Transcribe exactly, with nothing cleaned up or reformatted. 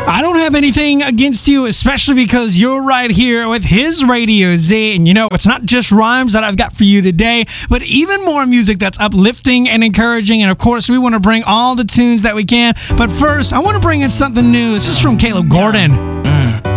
I don't have anything against you, especially because you're right here with his Radio Z. And you know, it's not just rhymes that I've got for you today, but even more music that's uplifting and encouraging. And of course, we want to bring all the tunes that we can. But first, I want to bring in something new. This is from Caleb Gordon.